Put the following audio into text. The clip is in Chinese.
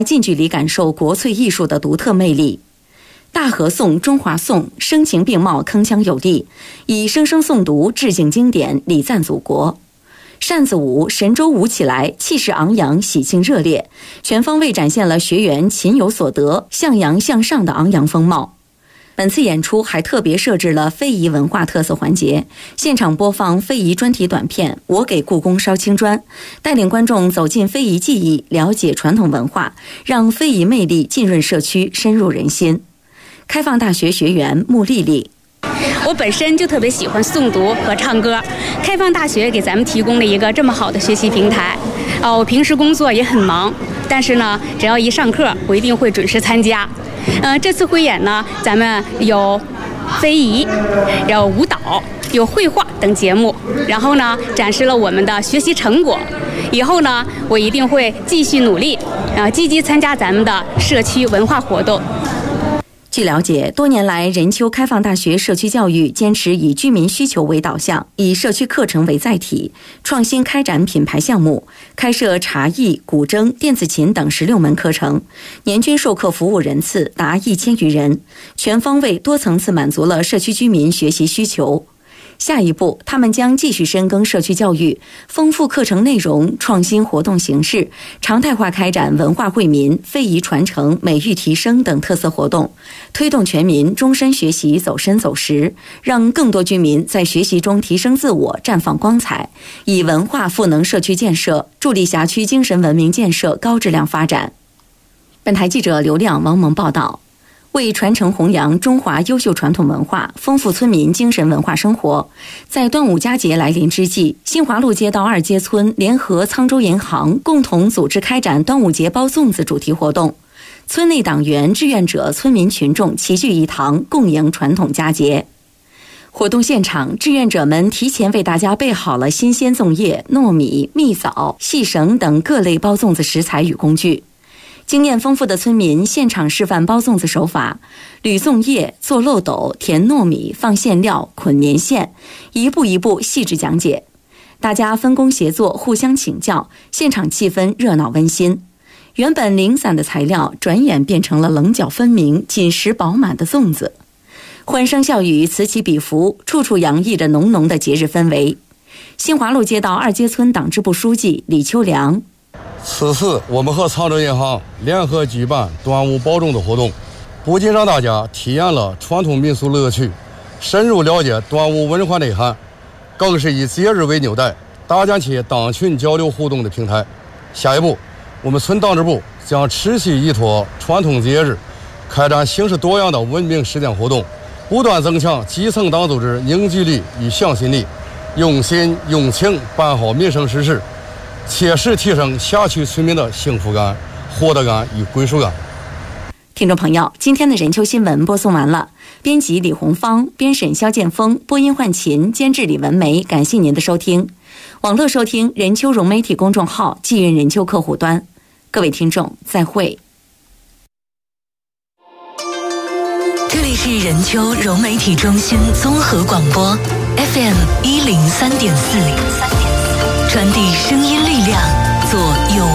近距离感受国粹艺术的独特魅力。大合颂、中华颂声情并茂，铿锵有力，以声声诵读致敬经典，礼赞祖国。扇子舞、神州舞起来，气势昂扬，喜庆热烈，全方位展现了学员勤有所得、向阳向上的昂扬风貌。本次演出还特别设置了非遗文化特色环节，现场播放非遗专题短片《我给故宫烧青砖》，带领观众走进非遗技艺，了解传统文化，让非遗魅力浸润社区，深入人心。开放大学学员穆丽丽， 我本身就特别喜欢诵读和唱歌，开放大学给咱们提供了一个这么好的学习平台。我平时工作也很忙，但是呢，只要一上课，我一定会准时参加。这次汇演呢，咱们有非遗，有舞蹈，有绘画等节目，然后呢，展示了我们的学习成果。以后呢，我一定会继续努力，积极参加咱们的社区文化活动。 据了解，多年来，任丘开放大学社区教育坚持以居民需求为导向，以社区课程为载体，创新开展品牌项目，开设茶艺、古筝、电子琴等16门课程，年均授课服务人次达1000余人，全方位多层次满足了社区居民学习需求。下一步，他们将继续深耕社区教育，丰富课程内容，创新活动形式，常态化开展文化惠民、非遗传承、美育提升等特色活动，推动全民终身学习走深走实，让更多居民在学习中提升自我、绽放光彩，以文化赋能社区建设，助力辖区精神文明建设高质量发展。本台记者刘亮、王萌报道。为传承弘扬中华优秀传统文化，丰富村民精神文化生活，在端午佳节来临之际，新华路街道2街村联合沧州银行共同组织开展端午节包粽子主题活动。村内党员、志愿者、村民群众齐聚一堂，共迎传统佳节。活动现场，志愿者们提前为大家备好了新鲜粽叶、糯米、蜜枣、细绳等各类包粽子食材与工具。经验丰富的村民现场示范包粽子手法，捋粽叶、做漏斗、填糯米、放馅料、捆棉线，一步一步细致讲解。大家分工协作，互相请教，现场气氛热闹温馨。原本零散的材料，转眼变成了棱角分明、紧实饱满的粽子。欢声笑语此起彼伏，处处洋溢着浓浓的节日氛围。新华路街道2街村党支部书记李秋良， 此次我们和沧州银行联合举办端午包粽子活动，不仅让大家体验了传统民俗乐趣，深入了解端午文化内涵，更是以节日为纽带，搭建起党群交流互动的平台。下一步，我们村党支部将持续依托传统节日，开展形式多样的文明实践活动，不断增强基层党组织凝聚力与向心力，用心用情办好民生实事，切实提升辖区村民的幸福感、获得感与归属感。 听众朋友，今天的任丘新闻播送完了，编辑李红芳，编审肖建峰，播音换琴，监制李文梅，感谢您的收听。网络收听任丘融媒体公众号，寄运任丘客户端。各位听众，再会。 这里是任丘融媒体中心综合广播 FM 103.4，传递声音力量，做有